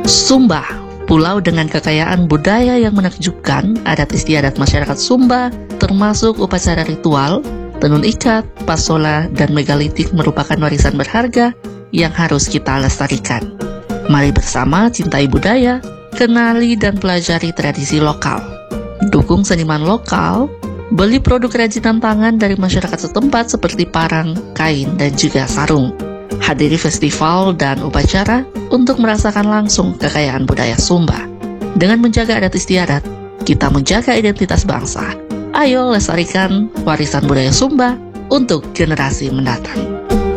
Sumba, pulau dengan kekayaan budaya yang menakjubkan. Adat istiadat masyarakat Sumba termasuk upacara ritual, tenun ikat, pasola, dan megalitik merupakan warisan berharga yang harus kita lestarikan. Mari bersama cintai budaya, kenali dan pelajari tradisi lokal. Dukung seniman lokal, beli produk kerajinan tangan dari masyarakat setempat seperti parang, kain, dan juga sarung. Hadiri festival dan upacara untuk merasakan langsung kekayaan budaya Sumba. Dengan menjaga adat istiadat, kita menjaga identitas bangsa. Ayo lestarikan warisan budaya Sumba untuk generasi mendatang.